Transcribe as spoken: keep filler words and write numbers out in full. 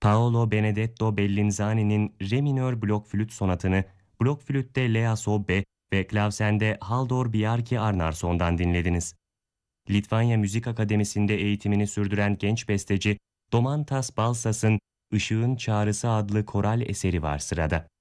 Paolo Benedetto Bellinzani'nin Re minör blok flüt sonatını blok flütte Lea Sobbe ve klavsende Haldor Bjarki Arnarsson'dan dinlediniz. Litvanya Müzik Akademisi'nde eğitimini sürdüren genç besteci Domantas Balsas'ın Işığın Çağrısı adlı koral eseri var sırada.